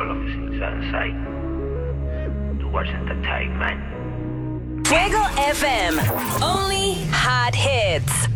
lo que es Inside towards entertainment. Fuego FM. Only hot hits.